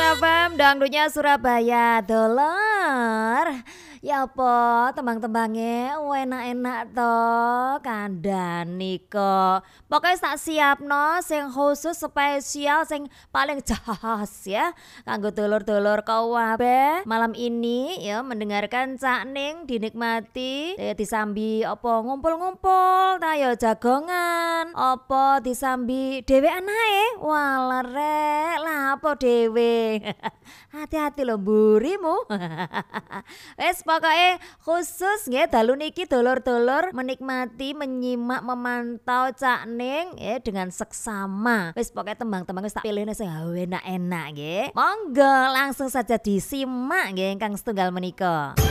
FM dangdutnya Surabaya Dolor. Ya apa tembang-tembangnya enak-enak toh kandhani kok. Pokoknya tak siapno sing khusus spesial sing paling jas ya kanggo dulur-dulur kabeh. Malam ini ya mendengarkan Cak Ning dinikmati disambi apa ngumpul-ngumpul ta ya jagongan apa disambi dhewean ae. Walah rek lah apa dhewe. Hati-hati lho mburimu. Wes pokoknya khusus nggih dalu niki dulur-dulur menikmati, menyimak, memantau Cak Ning dengan seksama. Wis pokoknya tembang-tembang wis tak pilihne sing enak-enak nggih. Monggo langsung saja disimak nggih ingkang setunggal menika.